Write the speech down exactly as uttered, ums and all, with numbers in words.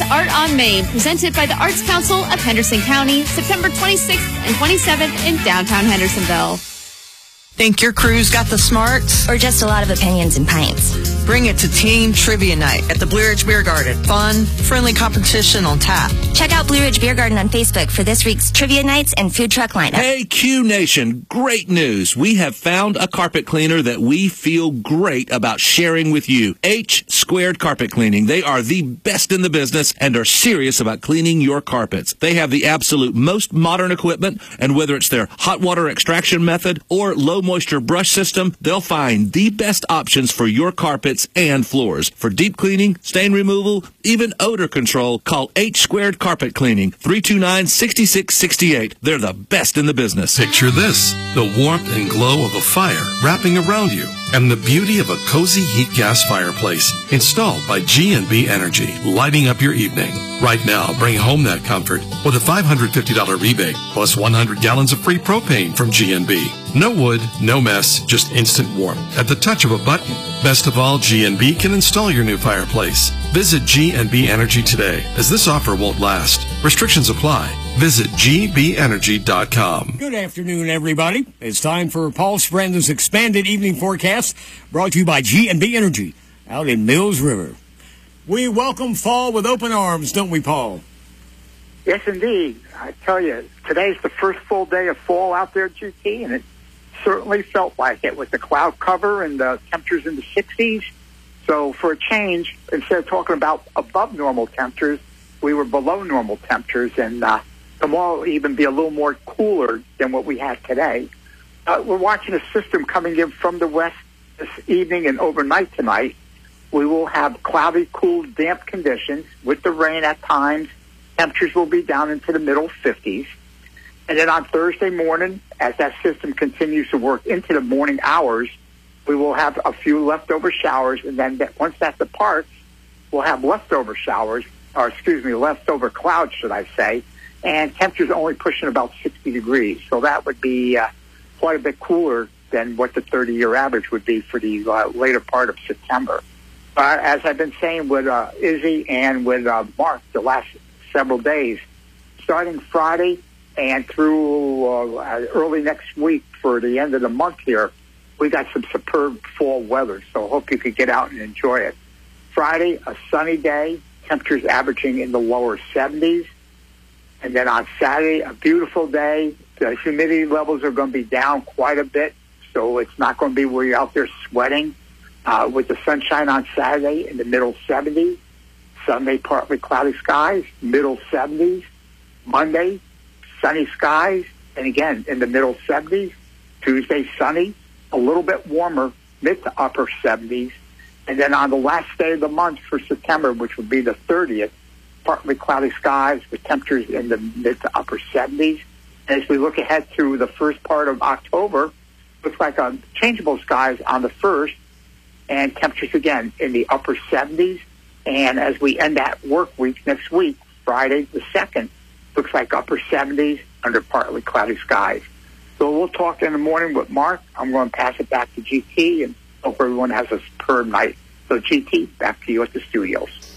Art on Main, presented by the Arts Council of Henderson County, September twenty-sixth and twenty-seventh in downtown Hendersonville. Think your crew's got the smarts? Or just a lot of opinions and pints? Bring it to Team Trivia Night at the Blue Ridge Beer Garden. Fun, friendly competition on tap. Check out Blue Ridge Beer Garden on Facebook for this week's Trivia Nights and food truck lineup. Hey, Q Nation, great news. We have found a carpet cleaner that we feel great about sharing with you. H Squared Carpet Cleaning. They are the best in the business and are serious about cleaning your carpets. They have the absolute most modern equipment, and whether it's their hot water extraction method or low moisture brush system, they'll find the best options for your carpets and floors. For deep cleaning, stain removal, even odor control, call H Squared Carpet Cleaning, three two nine, six six six eight. They're the best in the business. Picture this, the warmth and glow of a fire wrapping around you, and the beauty of a cozy heat gas fireplace installed by G and B Energy, lighting up your evening. Right now, bring home that comfort with a five hundred fifty dollars rebate plus one hundred gallons of free propane from G and B. No wood, no mess, just instant warmth at the touch of a button. Best of all, G and B can install your new fireplace. Visit G and B Energy today, as this offer won't last. Restrictions apply. Visit G B energy dot com. Good afternoon, everybody. It's time for Paul Sprandon's expanded evening forecast, brought to you by G and B Energy out in Mills River. We welcome fall with open arms, don't we, Paul? Yes, indeed. I tell you, today's the first full day of fall out there at G T, and it certainly felt like it with the cloud cover and the temperatures in the sixties. So for a change, instead of talking about above normal temperatures, we were below normal temperatures, and uh, tomorrow will even be a little more cooler than what we had today. Uh, we're watching a system coming in from the west this evening and overnight tonight. We will have cloudy, cool, damp conditions with the rain at times. Temperatures will be down into the middle fifties. And then on Thursday morning, as that system continues to work into the morning hours, we will have a few leftover showers. And then that, once that departs, we'll have leftover showers, or excuse me, leftover clouds, should I say. And temperatures only pushing about sixty degrees. So that would be uh, quite a bit cooler than what the thirty-year average would be for the uh, later part of September. Uh, as I've been saying with uh, Izzy and with uh, Mark the last several days, starting Friday and through uh, early next week for the end of the month here, we got some superb fall weather, so I hope you could get out and enjoy it. Friday, a sunny day, temperatures averaging in the lower seventies. And then on Saturday, a beautiful day. The humidity levels are going to be down quite a bit, so it's not going to be where you're out there sweating. Uh, with the sunshine on Saturday in the middle seventies. Sunday, partly cloudy skies, middle seventies. Monday, sunny skies, and again, in the middle seventies. Tuesday, sunny, a little bit warmer, mid to upper seventies. And then on the last day of the month for September, which would be the thirtieth, partly cloudy skies with temperatures in the mid to upper seventies. And as we look ahead to the first part of October, looks like a changeable skies on the first, and temperatures again in the upper seventies. And as we end that work week next week, Friday the second, looks like upper seventies under partly cloudy skies. So we'll talk in the morning with Mark. I'm going to pass it back to G T and hope everyone has a superb night. So G T, back to you at the studios.